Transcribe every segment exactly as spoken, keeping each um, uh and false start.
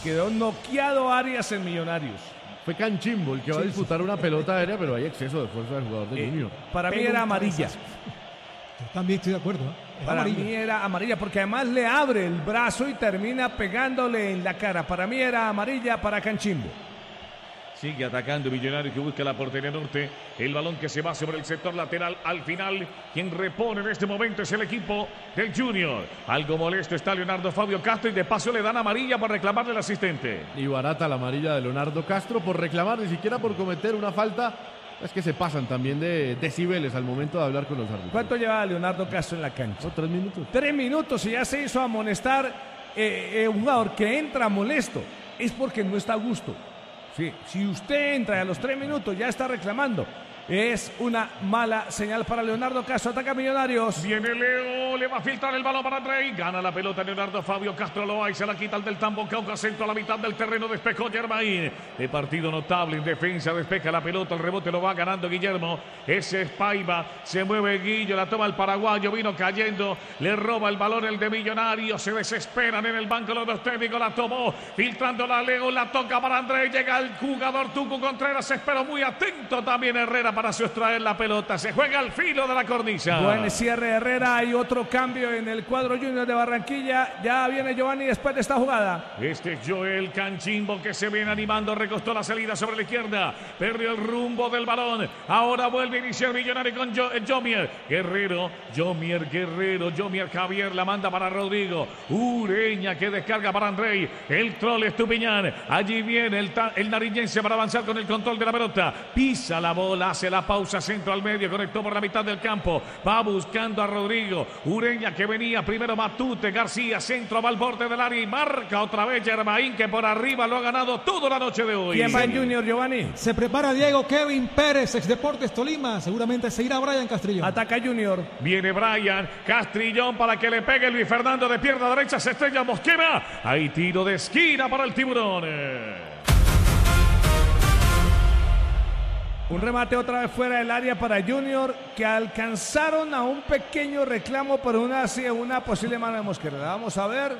quedó noqueado Arias en Millonarios. Fue Canchimbo el que va a disputar una pelota aérea, pero hay exceso de fuerza del jugador de Eh, Junior. para mí era amarilla. Yo también estoy de acuerdo. ¿eh? Para amarilla. mí era amarilla, porque además le abre el brazo y termina pegándole en la cara. Para mí era amarilla para Canchimbo. Sigue atacando Millonarios que busca la portería norte. El balón que se va sobre el sector lateral. Al final, quien repone en este momento es el equipo del Junior. Algo molesto está Leonardo Fabio Castro y de paso le dan amarilla para reclamarle al asistente. Y barata la amarilla de Leonardo Castro por reclamar, ni siquiera por cometer una falta. Es que se pasan también de decibeles al momento de hablar con los árbitros. ¿Cuánto lleva Leonardo Castro en la cancha? Oh, tres minutos. Tres minutos y ya se hizo amonestar eh, eh, un jugador que entra molesto. Es porque no está a gusto. Sí, si usted entra y a los tres minutos ya está reclamando, es una mala señal para Leonardo Castro. Ataca Millonarios. Viene Leo, le va a filtrar el balón para Andrei. Gana la pelota Leonardo Fabio Castro, lo va y se la quita el del Tambo. Cauca centro a la mitad del terreno, despejó Germain. De partido notable en defensa, despeja la pelota, el rebote lo va ganando Guillermo. Ese es Paiva, se mueve Guillo, la toma el paraguayo, vino cayendo, le roba el balón el de Millonarios. Se desesperan en el banco los dos técnicos, la tomó, filtrándola Leo, la toca para Andrei. Llega el jugador Tuco Contreras, espero muy atento también Herrera para sustraer la pelota. Se juega al filo de la cornisa. Buen cierre Herrera. Hay otro cambio en el cuadro Junior de Barranquilla. Ya viene Giovanni después de esta jugada. Este es Joel Canchimbo que se viene animando. Recostó la salida sobre la izquierda. Perdió el rumbo del balón. Ahora vuelve a iniciar Millonario con jo eh, Jomier. Guerrero. Jomier Guerrero. Jomier Javier la manda para Rodrigo. Ureña que descarga para Andrei. El troll Estupiñán. Allí viene el, el nariñense para avanzar con el control de la pelota. Pisa la bola. Hace la pausa, centro al medio, conectó por la mitad del campo, va buscando a Rodrigo, Ureña que venía, primero Matute, García, centro, va al borde del área y marca otra vez Germain que por arriba lo ha ganado toda la noche de hoy. ¿Quién va en Junior, Giovanni? Se prepara Diego Kevin Pérez, ex Deportes Tolima, seguramente se irá Brian Castrillón. Ataca Junior. Viene Brian Castrillón para que le pegue Luis Fernando de pierna derecha, se estrella Mosquera, hay tiro de esquina para el Tiburón. Un remate otra vez fuera del área para Junior, que alcanzaron a un pequeño reclamo por una, una posible mano de Mosquera. Vamos a ver.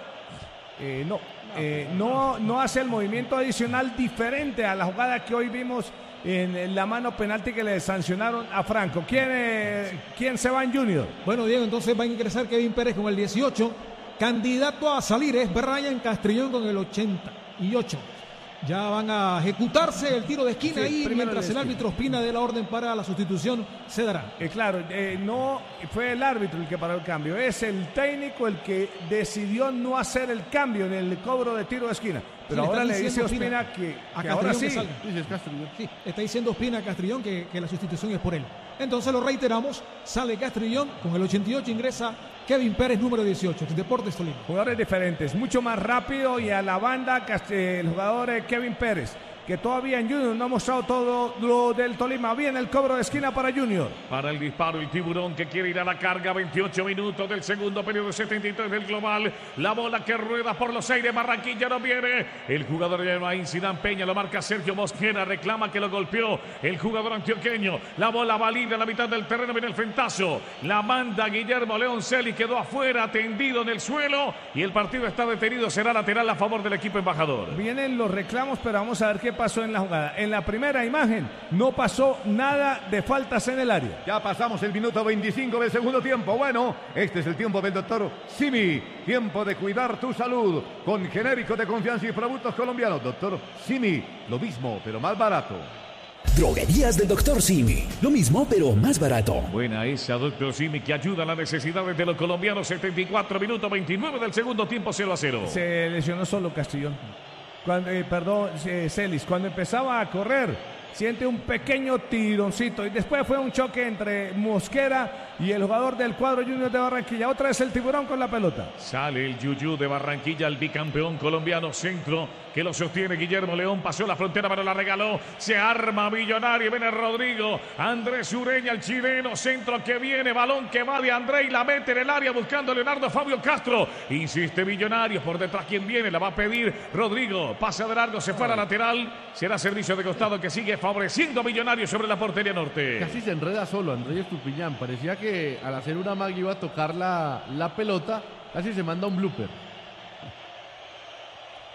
Eh, no, eh, no, no hace el movimiento adicional diferente a la jugada que hoy vimos en la mano penalti que le sancionaron a Franco. ¿Quién, eh, quién se va en Junior? Bueno, Diego, entonces va a ingresar Kevin Pérez con el dieciocho. Candidato a salir es Brian Castrillón con el ochenta y ocho. Ya van a ejecutarse el tiro de esquina sí, ahí mientras el árbitro Ospina dé la orden para la sustitución, se dará. Eh, claro, eh, no fue el árbitro el que paró el cambio, es el técnico el que decidió no hacer el cambio en el cobro de tiro de esquina. Pero sí, ahora le dice Ospina, Ospina que, a que ahora sí. Que salga. Sí, sí, es Castrillón. Sí, está diciendo Ospina a Castrillón que, que la sustitución es por él. Entonces lo reiteramos, sale Castrillón, con el ochenta y ocho ingresa Kevin Pérez, número dieciocho, Deportes Tolima. Jugadores diferentes, mucho más rápido y a la banda el jugador Kevin Pérez, que todavía en Junior no ha mostrado todo lo del Tolima. Viene el cobro de esquina para Junior. Para el disparo, el Tiburón que quiere ir a la carga. veintiocho minutos del segundo periodo, setenta y tres del global. La bola que rueda por los aires. Barranquilla no viene. El jugador de Germain Sidán Peña lo marca Sergio Mosquera. Reclama que lo golpeó el jugador antioqueño. La bola va libre a la mitad del terreno. Viene el frentazo. La manda Guillermo León Celi. Quedó afuera, tendido en el suelo. Y el partido está detenido. Será lateral a favor del equipo embajador. Vienen los reclamos, pero vamos a ver qué pasó en la jugada. En la primera imagen no pasó nada de faltas en el área. Ya pasamos el minuto veinticinco del segundo tiempo. Bueno, este es el tiempo del doctor Simi. Tiempo de cuidar tu salud con genéricos de confianza y productos colombianos. Doctor Simi, lo mismo pero más barato. Droguerías del doctor Simi. Lo mismo, pero más barato. Buena esa, doctor Simi, que ayuda a las necesidades de los colombianos. setenta y cuatro minutos, veintinueve del segundo tiempo, cero a cero. Se lesionó solo Castrillón. Cuando, eh, perdón, eh, Celis. Cuando empezaba a correr, siente un pequeño tironcito. Y después fue un choque entre Mosquera y el jugador del cuadro Junior de Barranquilla. Otra vez el Tiburón con la pelota. Sale el Yuyú de Barranquilla, el bicampeón colombiano, centro que lo sostiene Guillermo León, pasó la frontera pero la regaló, se arma Millonario, viene Rodrigo, Andrés Ureña, el chileno, centro que viene, balón que va de André y la mete en el área buscando a Leonardo Fabio Castro, insiste Millonario, por detrás quien viene, la va a pedir Rodrigo, pasa de largo, se fue a la lateral, será servicio de costado que sigue favoreciendo a Millonario sobre la portería norte. Casi se enreda solo Andrés Estupiñán, parecía que al hacer una magia iba a tocar la, la pelota, casi se manda un blooper.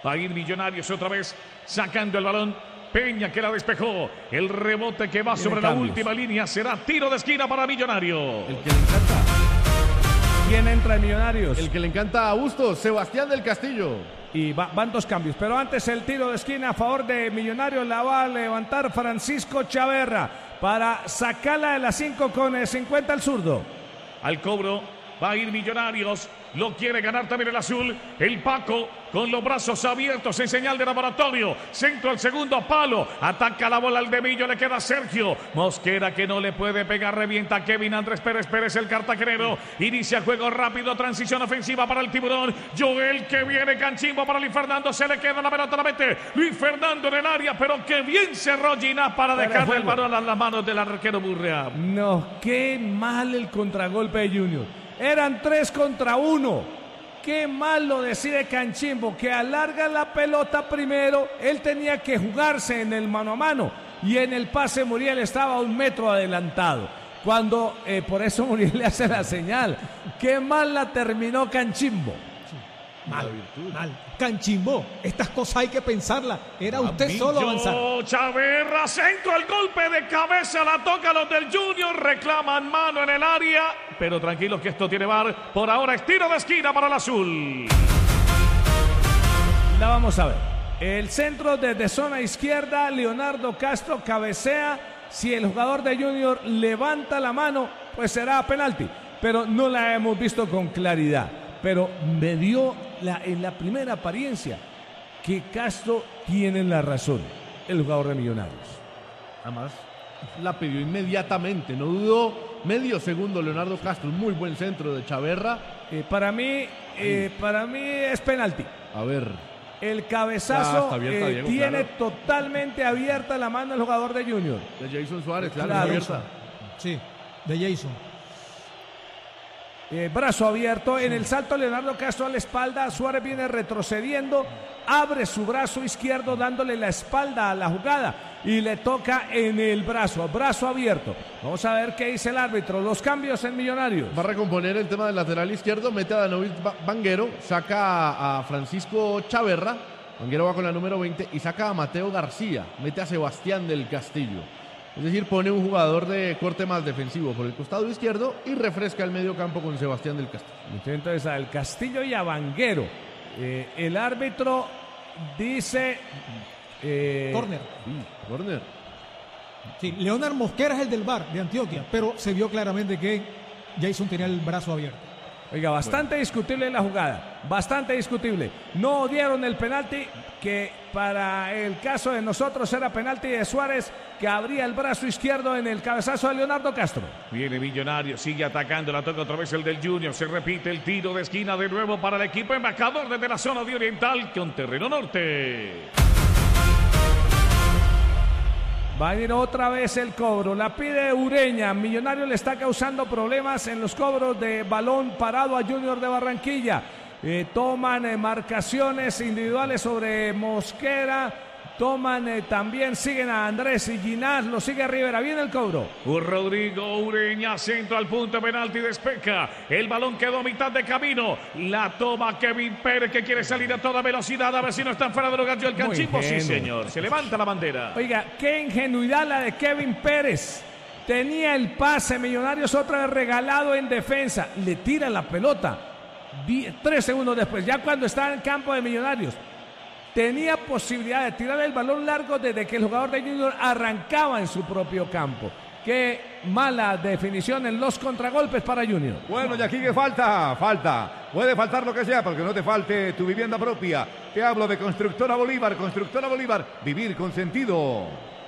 Va a ir Millonarios otra vez sacando el balón. Peña que la despejó. El rebote que va sobre la última línea será tiro de esquina para Millonarios. El que le encanta. ¿Quién entra en Millonarios? El que le encanta a Bustos, Sebastián del Castillo. Y va, van dos cambios, pero antes el tiro de esquina a favor de Millonarios la va a levantar Francisco Chaverra para sacarla de las cinco con el cincuenta al zurdo. Al cobro va a ir Millonarios, lo quiere ganar también el azul, el Paco con los brazos abiertos en señal de laboratorio, centro al segundo palo, ataca la bola al de Millo, le queda Sergio Mosquera que no le puede pegar, revienta a Kevin Andrés Pérez Pérez el cartagenero, inicia juego rápido, transición ofensiva para el Tiburón, Joel que viene Canchimbo para Luis Fernando, se le queda la pelota, la mete Luis Fernando en el área, pero que bien cerró Gina para dejarle el balón a las manos del arquero Burrea. No, qué mal el contragolpe de Junior. Eran tres contra uno. Qué mal lo decide Canchimbo, que alarga la pelota primero. Él tenía que jugarse en el mano a mano. Y en el pase Muriel estaba un metro adelantado. Cuando, eh, por eso Muriel le hace la señal. Qué mal la terminó Canchimbo. Mal, mal. Canchimbo, estas cosas hay que pensarlas. Era usted Millo, solo avanzar. Chaverra, centro, el golpe de cabeza, la toca los del Junior, reclaman mano en el área, pero tranquilos que esto tiene V A R. Por ahora es tiro de esquina para el azul. La vamos a ver. El centro desde zona izquierda, Leonardo Castro cabecea. Si el jugador de Junior levanta la mano, pues será penalti. Pero no la hemos visto con claridad. Pero me dio la, en la primera apariencia que Castro tiene la razón, el jugador de Millonarios. Además, la pidió inmediatamente, no dudó medio segundo Leonardo Castro, un muy buen centro de Chaverra. Eh, para mí, eh, para mí es penalti. A ver. El cabezazo Ah, abierta, eh, Diego, tiene claro. totalmente abierta la mano del jugador de Junior. De Jason Suárez, claro, Claro. abierta. Sí, de Jason. Eh, brazo abierto, en el salto Leonardo Castro a la espalda, Suárez viene retrocediendo, abre su brazo izquierdo dándole la espalda a la jugada y le toca en el brazo, brazo abierto. Vamos a ver qué dice el árbitro, los cambios en Millonarios. Va a recomponer el tema del lateral izquierdo, mete a Danovic Vanguero, saca a Francisco Chaverra, Vanguero va con la número veinte y saca a Mateo García, mete a Sebastián del Castillo. Es decir, pone un jugador de corte más defensivo por el costado izquierdo y refresca el medio campo con Sebastián del Castillo. Entonces al Castillo y a Vanguero. Eh, el árbitro dice... Eh, Corner. Sí, corner. Sí, Leonard Mosquera es el del V A R de Antioquia, pero se vio claramente que Jason tenía el brazo abierto. Oiga, bastante discutible la jugada, bastante discutible. No dieron el penalti, que para el caso de nosotros era penalti de Suárez, que abría el brazo izquierdo en el cabezazo de Leonardo Castro. Viene Millonario, sigue atacando, la toca otra vez el del Junior, se repite el tiro de esquina de nuevo para el equipo embajador desde la zona de Oriental con terreno norte. Va a ir otra vez el cobro, la pide Ureña. Millonario le está causando problemas en los cobros de balón parado a Junior de Barranquilla. Eh, toman eh, marcaciones individuales sobre Mosquera. Toman eh, también, siguen a Andrés y Ginás, lo sigue Rivera. Viene el cobro. Rodrigo Ureña, centro al punto, penalti, despeja. El balón quedó a mitad de camino. La toma Kevin Pérez, que quiere salir a toda velocidad. A ver si no están fuera de lugar. El Canchimbo, sí señor. Se levanta la bandera. Oiga, qué ingenuidad la de Kevin Pérez. Tenía el pase, Millonarios otra vez regalado en defensa. Le tira la pelota. Tres segundos después, ya cuando está en el campo de Millonarios. Tenía posibilidad de tirar el balón largo desde que el jugador de Junior arrancaba en su propio campo. Qué mala definición en los contragolpes para Junior. Bueno, y aquí que falta, falta. Puede faltar lo que sea, porque no te falte tu vivienda propia. Te hablo de Constructora Bolívar, Constructora Bolívar, vivir con sentido.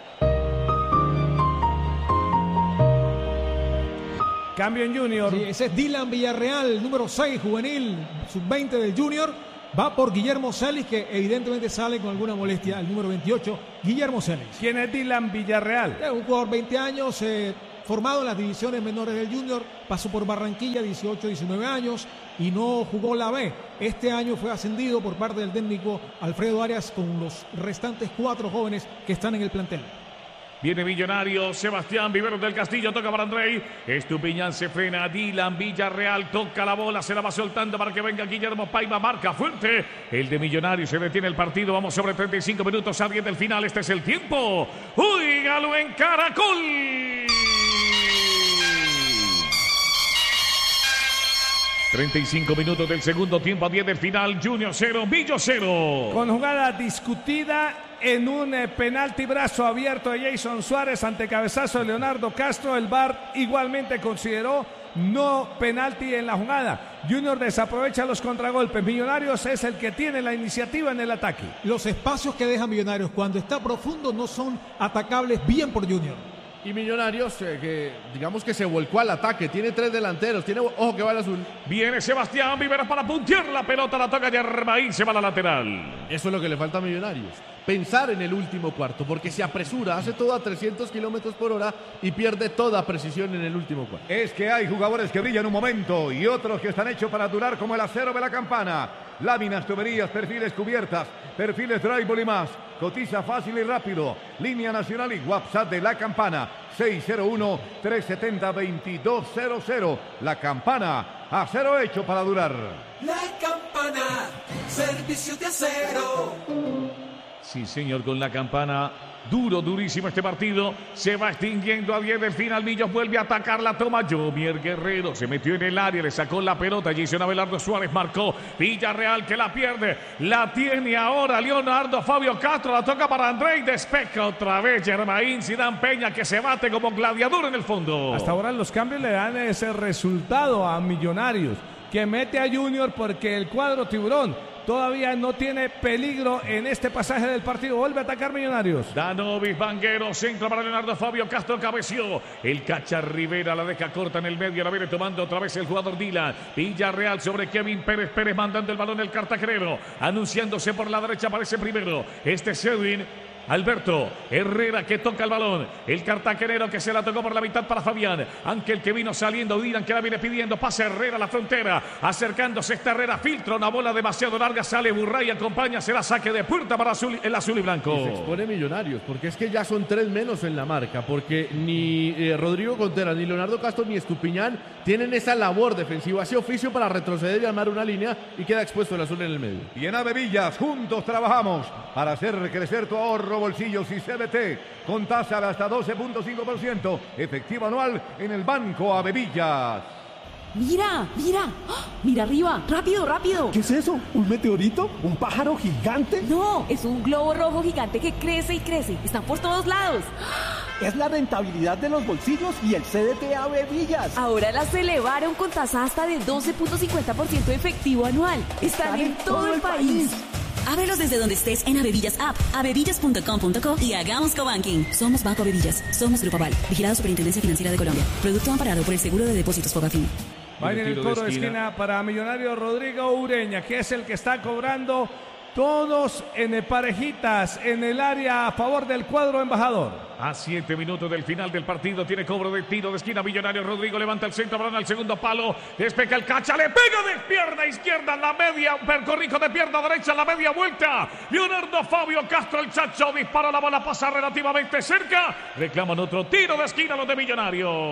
Cambio en Junior. Sí, ese es Dylan Villarreal, número seis, juvenil, sub veinte del Junior. Va por Guillermo Celis, que evidentemente sale con alguna molestia, el número veintiocho, Guillermo Celis. ¿Quién es Dylan Villarreal? Es un jugador veinte años, eh, formado en las divisiones menores del Junior, pasó por Barranquilla, dieciocho, diecinueve años, y no jugó la B. Este año fue ascendido por parte del técnico Alfredo Arias con los restantes cuatro jóvenes que están en el plantel. Viene Millonario, Sebastián Viveros del Castillo, toca para Andrei. Estupiñán se frena, Dylan Villarreal toca la bola, se la va soltando para que venga Guillermo Paiva, marca fuerte. El de Millonario, se detiene el partido, vamos sobre treinta y cinco minutos a diez del final, este es el tiempo. ¡Uígalo en Caracol! treinta y cinco minutos del segundo tiempo a diez del final, Junior cero, Millo cero. Con jugada discutida en un eh, penalti brazo abierto de Jason Suárez ante cabezazo de Leonardo Castro, el V A R igualmente consideró no penalti en la jugada. Junior desaprovecha los contragolpes. Millonarios es el que tiene la iniciativa en el ataque. Los espacios que deja Millonarios cuando está profundo no son atacables bien por Junior. Y Millonarios, eh, que digamos que se volcó al ataque, tiene tres delanteros, tiene, ojo que va el azul. Viene Sebastián Viveros para puntear la pelota, la toca Yermaín, se va a la lateral. Eso es lo que le falta a Millonarios. Pensar en el último cuarto, porque se apresura, hace todo a trescientos kilómetros por hora y pierde toda precisión en el último cuarto. Es que hay jugadores que brillan un momento y otros que están hechos para durar como el acero de la campana. Láminas, tuberías, perfiles cubiertas, perfiles drywall y más. Cotiza fácil y rápido. Línea nacional y WhatsApp de la campana. seis cero uno, tres siete cero, dos dos cero cero. La campana, acero hecho para durar. La campana, servicio de acero. Sí, señor, con la campana. Duro, durísimo este partido. Se va extinguiendo a diez del final. Millos vuelve a atacar, la toma Jomier Guerrero. Se metió en el área, le sacó la pelota. Jason Abelardo Suárez marcó. Villarreal que la pierde. La tiene ahora Leonardo Fabio Castro. La toca para Andrei. Despeja otra vez Germain Zidane Peña, que se bate como gladiador en el fondo. Hasta ahora los cambios le dan ese resultado a Millonarios, que mete a Junior porque el cuadro tiburón todavía no tiene peligro en este pasaje del partido. Vuelve a atacar Millonarios. Danovis Vanguero, centro para Leonardo Fabio Castro, cabeció. El Cacha Rivera la deja corta en el medio. La viene tomando otra vez el jugador Dylan. Villarreal sobre Kevin Pérez. Pérez mandando el balón el cartagenero. Anunciándose por la derecha, aparece primero. Este es Edwin Alberto Herrera, que toca el balón. El cartagenero que se la tocó por la mitad para Fabián. Ángel que vino saliendo. Dylan que la viene pidiendo. Pasa Herrera a la frontera. Acercándose esta Herrera. Filtra una bola demasiado larga. Sale Burray. Acompaña. Será saque de puerta para azul, el azul y blanco. Y se expone Millonarios. Porque es que ya son tres menos en la marca. Porque ni eh, Rodrigo Contreras, ni Leonardo Castro, ni Estupiñán tienen esa labor defensiva, ese oficio para retroceder y armar una línea. Y queda expuesto el azul en el medio. Y en Avevillas, juntos trabajamos para hacer crecer tu ahorro, bolsillos y C B T con tasa de hasta doce punto cinco por ciento efectivo anual en el Banco Avevillas. Mira, mira, ¡ah! Mira arriba, rápido, rápido. ¿Qué es eso? ¿Un meteorito? ¿Un pájaro gigante? No, es un globo rojo gigante que crece y crece. Están por todos lados. Es la rentabilidad de los bolsillos y el C D T Avevillas. Ahora las elevaron con tasa hasta de doce punto cincuenta por ciento efectivo anual. Están, Están en, en todo, todo el país. país. Ábrelos desde donde estés en Avevillas App, avevillas punto com punto co y hagamos cobanking. Somos Banco Avevillas, somos Grupo Aval, vigilado Superintendencia Financiera de Colombia. Producto amparado por el Seguro de Depósitos Fogafín. Va en el coro de esquina para Millonario Rodrigo Ureña, que es el que está cobrando todos en parejitas en el área a favor del cuadro embajador. A siete minutos del final del partido tiene cobro de tiro de esquina. Millonario Rodrigo levanta el centro, balón al segundo palo. Despeja el Cacha, le pega de pierna izquierda en la media. Percorrijo de pierna derecha en la media vuelta. Leonardo Fabio Castro, el Chacho, dispara la bola, pasa relativamente cerca. Reclaman otro tiro de esquina los de Millonario.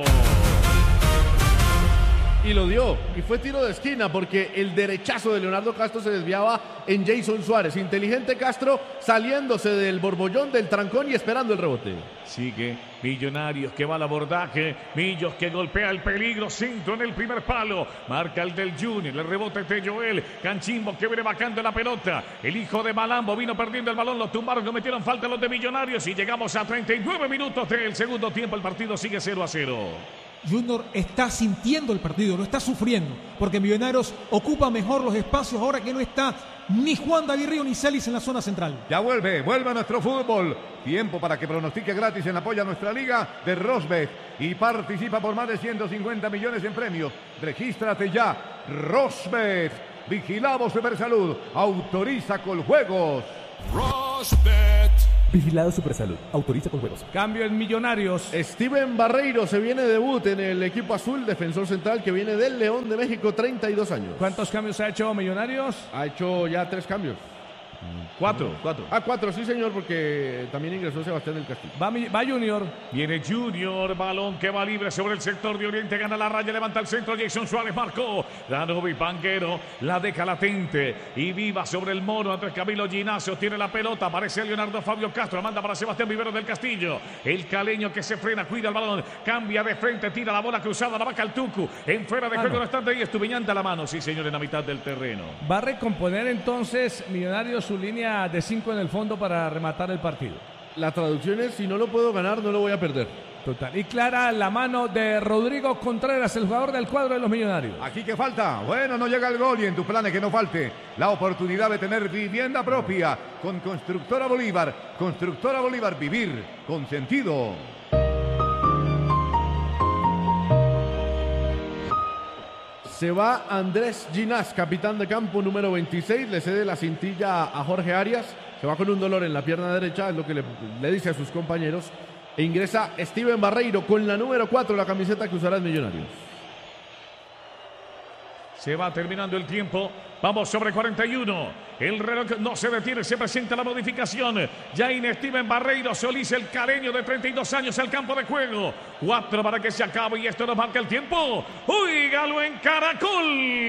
Y lo dio, y fue tiro de esquina porque el derechazo de Leonardo Castro se desviaba en Jason Suárez. Inteligente Castro saliéndose del borbollón, del trancón y esperando el rebote. Sigue Millonarios que va al abordaje. Millos que golpea el peligro. Centro en el primer palo. Marca el del Junior. El rebote de Joel. Canchimbo que viene bajando la pelota. El hijo de Malambo vino perdiendo el balón. Lo tumbaron, cometieron falta los de Millonarios. Y llegamos a treinta y nueve minutos del segundo tiempo. El partido sigue cero a cero. Junior está sintiendo el partido, lo está sufriendo, porque Millonarios ocupa mejor los espacios ahora que no está ni Juan David Río ni Celis en la zona central. Ya vuelve, vuelve a nuestro fútbol. Tiempo para que pronostique gratis en apoyo a nuestra liga de Rosbet y participa por más de ciento cincuenta millones en premios. Regístrate ya, Rosbet. Vigilamos Supersalud, autoriza con juegos. Rosbet. Vigilado Supersalud, autoriza con juegos. Cambio en Millonarios. Steven Barreiro se viene de debut en el equipo azul, defensor central que viene del León de México, treinta y dos años. ¿Cuántos cambios ha hecho Millonarios? Ha hecho ya tres cambios. Cuatro, cuatro. Ah, cuatro, sí señor, porque también ingresó Sebastián del Castillo. Va, va Junior. Viene Junior, balón que va libre sobre el sector de Oriente, gana la raya, levanta el centro, Jason Suárez marcó. Danovi Vanguero la deja latente y viva sobre el mono. Andrés Camilo Ginacio tiene la pelota, aparece Leonardo Fabio Castro, la manda para Sebastián Vivero del Castillo. El caleño que se frena, cuida el balón, cambia de frente, tira la bola cruzada, la vaca al Tucu. En fuera de ah, juego no está ahí, Estupiñán da la mano, sí señor, en la mitad del terreno. Va a recomponer entonces Millonarios su línea de cinco en el fondo para rematar el partido. La traducción es, si no lo puedo ganar, no lo voy a perder. Total. Y clara la mano de Rodrigo Contreras, el jugador del cuadro de los Millonarios. Aquí que falta. Bueno, no llega el gol y en tu plan es que no falte la oportunidad de tener vivienda propia con Constructora Bolívar. Constructora Bolívar, vivir con sentido. Se va Andrés Ginás, capitán de campo número veintiséis, le cede la cintilla a Jorge Arias, se va con un dolor en la pierna derecha, es lo que le, le dice a sus compañeros, e ingresa Steven Barreiro con la número cuatro, la camiseta que usará el Millonarios. Se va terminando el tiempo. Vamos sobre cuarenta y uno. El reloj no se detiene, se presenta la modificación. Ya in Steven Barreiro, Solís, el caleño de treinta y dos años al campo de juego. Cuatro para que se acabe y esto nos marca el tiempo. ¡Óigalo en Caracol!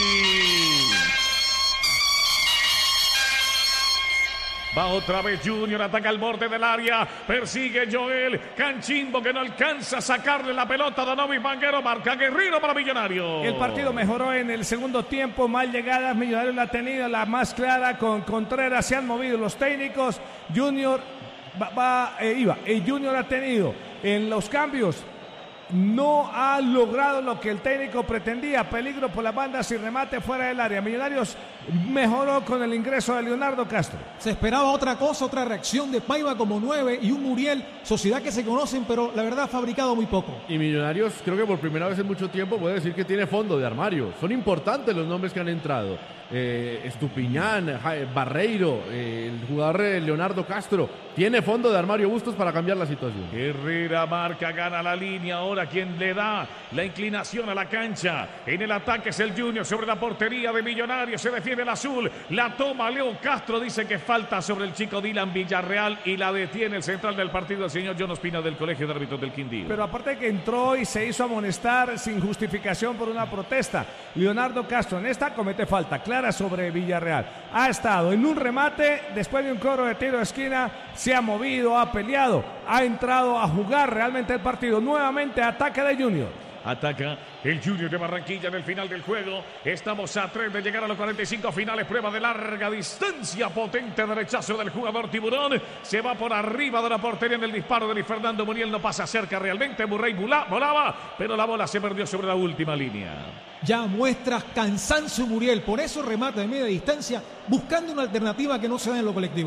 Va otra vez Junior, ataca al borde del área, persigue Joel Canchimbo que no alcanza a sacarle la pelota a Danovi Vanguero, marca Guerrero para Millonarios. El partido mejoró en el segundo tiempo, mal llegadas, Millonarios la ha tenido, la más clara con Contreras, se han movido los técnicos, Junior va, va eh, iba, el Junior ha tenido en los cambios, no ha logrado lo que el técnico pretendía, peligro por las bandas y remate fuera del área. Millonarios mejoró con el ingreso de Leonardo Castro. Se esperaba otra cosa, otra reacción de Paiva como nueve y un Muriel, sociedad que se conocen, pero la verdad ha fabricado muy poco. Y Millonarios, creo que por primera vez en mucho tiempo puede decir que tiene fondo de armario. Son importantes los nombres que han entrado. Eh, Estupiñán, Barreiro, eh, el jugador Leonardo Castro. Tiene fondo de armario Bustos para cambiar la situación. Herrera marca, gana la línea. Ahora quien le da la inclinación a la cancha. En el ataque es el Junior sobre la portería de Millonarios. Se defiende el azul. La toma Leo Castro. Dice que falta sobre el chico Dylan Villarreal. Y la detiene el central del partido, el señor John Ospina del Colegio de Árbitros del Quindío. Pero aparte que entró y se hizo amonestar sin justificación por una protesta. Leonardo Castro en esta comete falta clara sobre Villarreal. Ha estado en un remate. Después de un cobro de tiro de esquina. Se ha movido, ha peleado, ha entrado a jugar realmente el partido. Nuevamente ataque de Junior. Ataca el Junior de Barranquilla en el final del juego. Estamos a tres de llegar a los cuarenta y cinco finales. Prueba de larga distancia. Potente derechazo del jugador Tiburón. Se va por arriba de la portería en el disparo de Luis Fernando Muriel. No pasa cerca realmente. Murray volaba, pero la bola se perdió sobre la última línea. Ya muestra cansancio Muriel. Por eso remata de media distancia, buscando una alternativa que no se da en lo colectivo.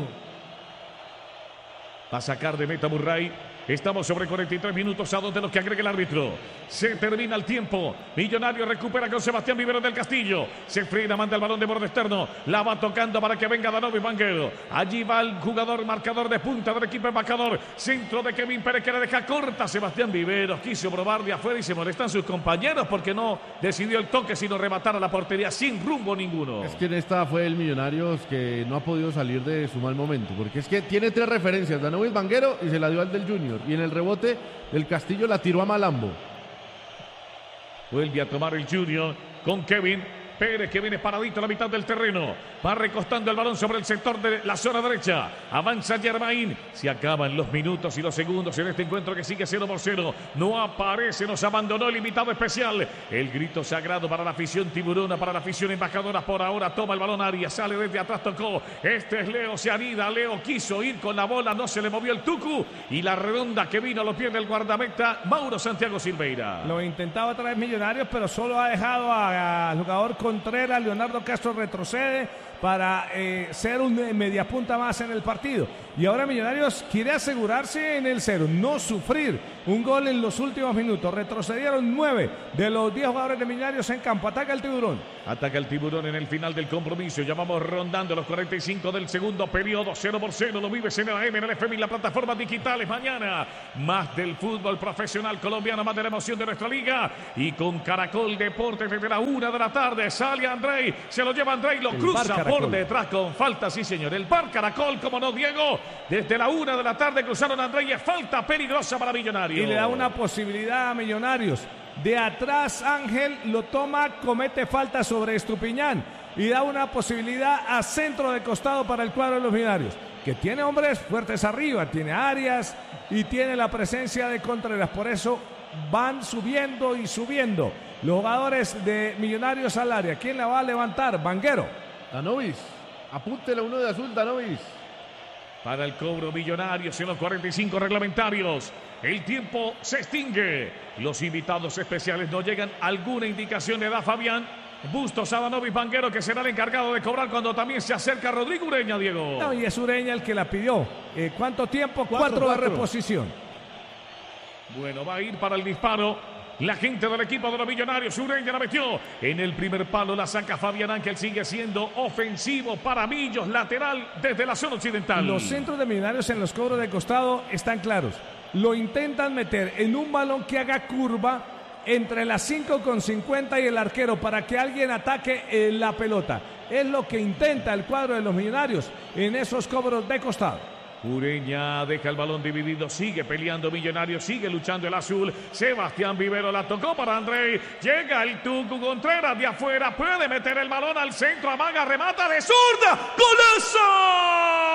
Va a sacar de meta Murray. Estamos sobre cuarenta y tres minutos a dos de los que agrega el árbitro. Se termina el tiempo. Millonario recupera con Sebastián Vivero del Castillo. Se frena, manda el balón de borde externo. La va tocando para que venga Danovi Vanguero. Allí va el jugador marcador de punta del equipo embajador. Centro de Kevin Pérez que le deja corta. Sebastián Vivero quiso probar de afuera y se molestan sus compañeros porque no decidió el toque sino rematar a la portería sin rumbo ninguno. Es que en esta fue el Millonarios que no ha podido salir de su mal momento. Porque es que tiene tres referencias. Danovi Vanguero y se la dio al del Junior. Y en el rebote del Castillo la tiró a Malambo. Vuelve a tomar el Junior con Kevin Pérez que viene paradito a la mitad del terreno. Va recostando el balón sobre el sector de la zona derecha. Avanza Germain. Se acaban los minutos y los segundos en este encuentro que sigue cero por cero. No aparece, nos abandonó el invitado especial. El grito sagrado para la afición tiburona, para la afición embajadora. Por ahora toma el balón Arias, sale desde atrás, tocó. Este es Leo, se anida. Leo quiso ir con la bola, no se le movió el tucu. Y la redonda que vino lo pierde el guardameta Mauro Santiago Silveira. Lo intentaba traer Millonarios, pero solo ha dejado al jugador Contreras. Leonardo Castro retrocede para eh, ser un mediapunta más en el partido. Y ahora Millonarios quiere asegurarse en el cero, no sufrir un gol en los últimos minutos. Retrocedieron nueve de los diez jugadores de Millonarios en campo. Ataca el Tiburón. Ataca el Tiburón en el final del compromiso. Ya vamos rondando los cuarenta y cinco del segundo periodo. cero por cero. Lo vives en el A M, en el F M y las plataformas digitales. Mañana, más del fútbol profesional colombiano, más de la emoción de nuestra liga. Y con Caracol Deportes desde la una de la tarde. Sale Andrei. Se lo lleva Andrei. Lo El cruza por detrás con falta. Sí, señor. El Bar Caracol, como no, Diego. Desde la una de la tarde cruzaron a Andrei. Es falta peligrosa para Millonarios. Y le da una posibilidad a Millonarios. De atrás Ángel lo toma, comete falta sobre Estupiñán y da una posibilidad a centro de costado para el cuadro de los Millonarios, que tiene hombres fuertes arriba, tiene Arias y tiene la presencia de Contreras. Por eso van subiendo y subiendo los jugadores de Millonarios al área. ¿Quién la va a levantar? Vanguero. Danovis, apúntele uno de azul, Danovis. Para el cobro Millonarios en los cuarenta y cinco reglamentarios. El tiempo se extingue. Los invitados especiales no llegan. ¿Alguna indicación le da Fabián Bustos a Danovis Vanguero, que será el encargado de cobrar cuando también se acerca Rodrigo Ureña, Diego? No, y es Ureña el que la pidió. Eh, ¿Cuánto tiempo? Cuatro, Cuatro, de cuatro. reposición. Bueno, va a ir para el disparo la gente del equipo de los Millonarios. Ureña la metió en el primer palo, la saca Fabián Ángel. Sigue siendo ofensivo para Millos, lateral desde la zona occidental. Los centros de Millonarios en los cobros de costado están claros. Lo intentan meter en un balón que haga curva entre las cinco con cincuenta y el arquero para que alguien ataque eh, la pelota. Es lo que intenta el cuadro de los Millonarios en esos cobros de costado. Ureña deja el balón dividido, sigue peleando Millonarios, sigue luchando el azul. Sebastián Vivero la tocó para Andrei. Llega el Tucu Contreras de afuera, puede meter el balón al centro, amaga, remata de zurda. ¡Golazo!